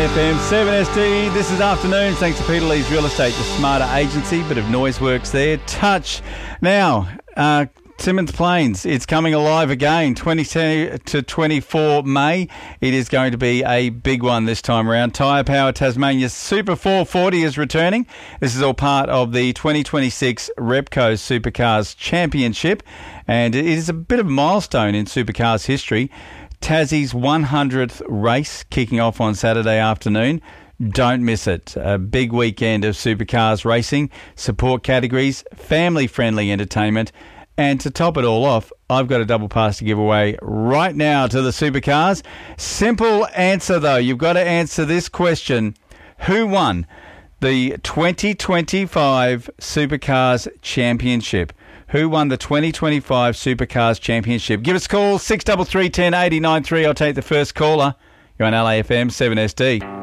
LAFM 7SD. This is Afternoon. Thanks to Peter Lee's Real Estate, the smarter agency. Bit of noise works there. Touch. Now, Timmins Plains, it's coming alive again, 22 to 24 May. It is going to be a big one this time around. Tyre Power Tasmania Super 440 is returning. This is all part of the 2026 Repco Supercars Championship, and it is a bit of a milestone in Supercars history. Tassie's 100th race kicking off on Saturday afternoon. Don't miss it. A big weekend of supercars racing, support categories, family-friendly entertainment. And to top it all off, I've got a double pass to give away right now to the supercars. Simple answer, though. You've got to answer this question. Who won the 2025 Supercars Championship? Who won the 2025 Supercars Championship? Give us a call, 633 10 89 3. I'll take the first caller. You're on LAFM 7SD.